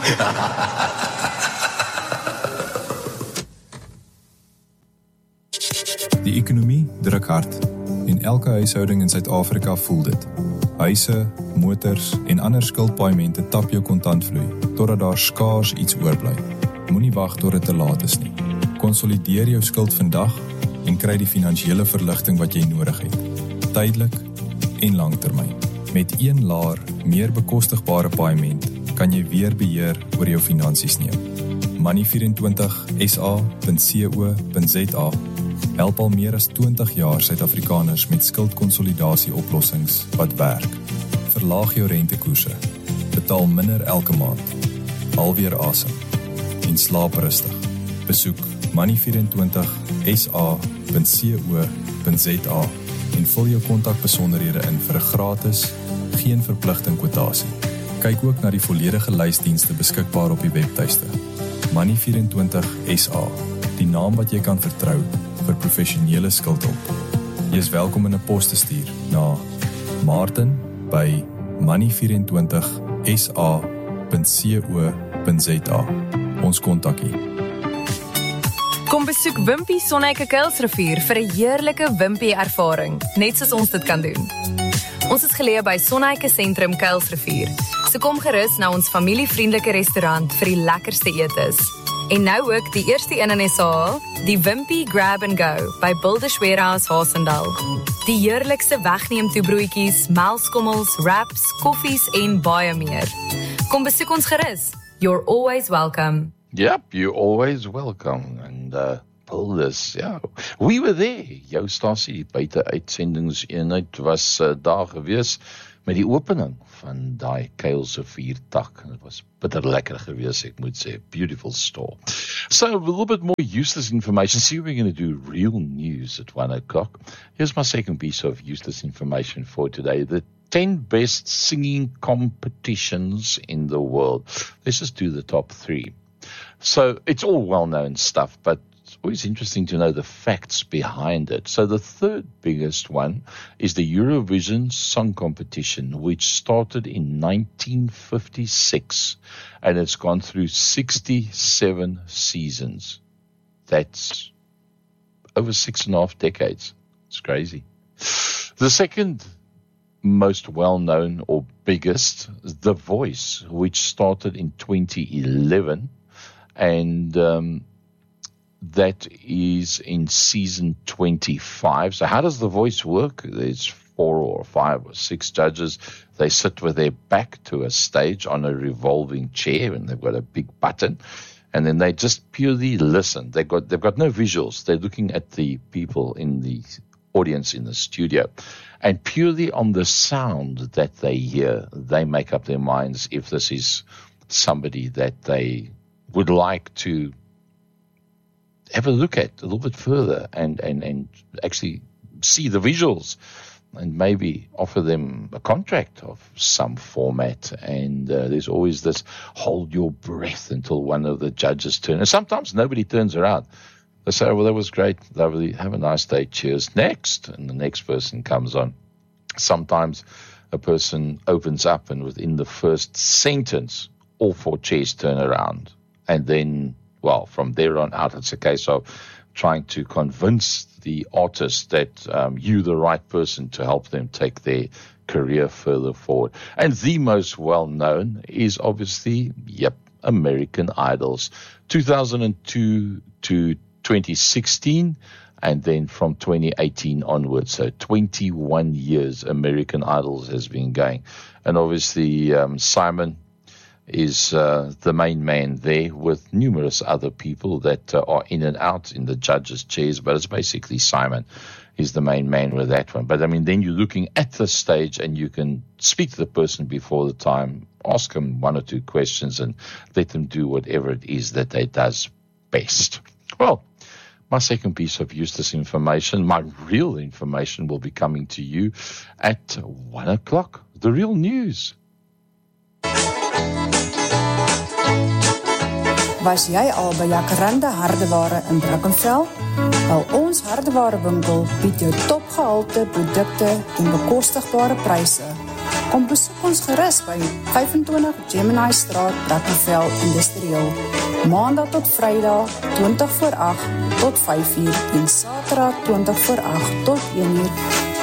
Die ekonomie druk hard en elke huishouding in Suid-Afrika voel dit. Huise, motors en ander skuldpaaiemente tap jou kontantvloei, totdat daar skaars iets oorbly. Moenie wag tot dit te laat is nie. Konsolideer jou skuld vandag en kry die finansiële verligting wat jy nodig het. Tydelik en langtermyn. Met een laer, meer bekostigbare paaiement kan jy weer beheer oor jou finansies neem. Money24sa.co.za help al meer as 20 jaar Suid-Afrikaners met skuldkonsolidasie oplossings wat werk. Verlaag jou rentekoerse, betaal minder elke maand, halveer asem en slaap rustig. Besoek money24sa.co.za en vul jou kontakbesonderhede in vir 'n gratis, geen verpligting kwotasie. Kyk ook na die volledige lysdienste beskikbaar op die webtuiste. Money24sa, die naam wat jy kan vertrou vir professionele skuldhulp. Jy is welkom in 'n pos te stuur na martin@money24sa.co.za. Ons kontak u. Kom besoek Wimpy Sonneike Kuilsrivier vir 'n heerlike Wimpy ervaring, net soos ons dit kan doen. Ons is geleë by Sonneike Sentrum Kuilsrivier. So kom gerus na ons familievriendelike restaurant vir die lekkerste etes. En nou ook die eerste een in SA, die Wimpy Grab and Go by Builders Warehouse Haasendal. Die heerlikste wegneem toe broodjies, melkskommels, wraps, koffies en baie meer. Kom besoek ons gerus. You're always welcome. Yep, you're always welcome. And Builders, ja. We were there. Jou stasie, buite uitsendingseenheid was daar gewees met die opening van daai Kuilsrivier tak. En het was bitter lekker gewees, ek moet sê. Beautiful store. So, a little bit more useless information. See, we're going to do real news at 1 o'clock. Here's my second piece of useless information for today. The 10 best singing competitions in the world. Let's just do the top 3. So, it's all well-known stuff, but it's always interesting to know the facts behind it. So the third biggest one is the Eurovision Song Competition, which started in 1956, and it's gone through 67 seasons. That's over 6.5 decades. It's crazy. The second most well-known or biggest is The Voice, which started in 2011, and that is in season 25. So how does The Voice work? There's 4 or 5 or 6 judges. They sit with their back to a stage on a revolving chair, and they've got a big button, and then they just purely listen. They've got no visuals. They're looking at the people in the audience in the studio, and purely on the sound that they hear, they make up their minds if this is somebody that they would like to have a look at a little bit further and actually see the visuals and maybe offer them a contract of some format. And there's always this hold your breath until one of the judges turns. And sometimes nobody turns around. They say, well, that was great, lovely, have a nice day, cheers, next. And the next person comes on. Sometimes a person opens up and within the first sentence, all 4 chairs turn around. And then, well, from there on out, it's a case of trying to convince the artist that you're the right person to help them take their career further forward. And the most well-known is obviously, American Idols. 2002 to 2016, and then from 2018 onwards. So 21 years American Idols has been going. And obviously Simon is the main man there, with numerous other people that are in and out in the judges' chairs, but it's basically Simon is the main man with that one. But I mean, then you're looking at the stage and you can speak to the person before the time, ask them 1 or 2 questions and let them do whatever it is that they does best. Well, my second piece of useless information, my real information, will be coming to you at 1 o'clock. The real news. Was jy al by Jacaranda Hardeware in Brackenfell? Wel, ons hardewarewinkel bied jou topgehalte produkte en bekostigbare pryse. Kom besoek ons gerus by 25 Gemini Straat, Brackenfell Industrieel. Maandag tot Vrydag 20 voor 8 tot 5 uur en Saterdag 20 voor 8 tot 1 uur